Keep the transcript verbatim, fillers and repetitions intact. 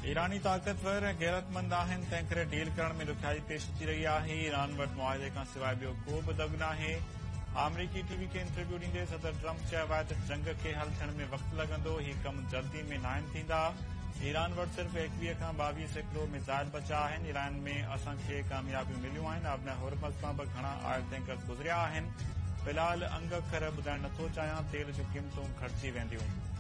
ईरानी ताक़तवर ऐं गैरतमंद आहिनि, तंहिं करे डील करण में ॾुखियाई पेश अची रही आहे। ईरान वटि मुआहिदे खां सवाइ ॿियो को बि दॻ नाहे। आमरीकी टीवी खे इंटरव्यू ॾींदे सदर ट्रम्प चयो आहे त जंग खे हल थियण में वक़्तु लॻंदो, ही कम जल्दी में नाहिन थींदा। ईरान वटि सिर्फ़ एकवीह खां ॿावीह सैकड़ो मिसाइल बचा आहिनि। ईरान में असांखे कामयाबियूं मिलियूं आहिनि। आबना हुरमज़ खां बि घणा आयल टैंकर गुज़रिया आहिनि। फ़िलहाल अंग अखर ॿुधाइण नथो चाहियां, तेल जूं क़ीमतूं घटिजी वेंदियूं।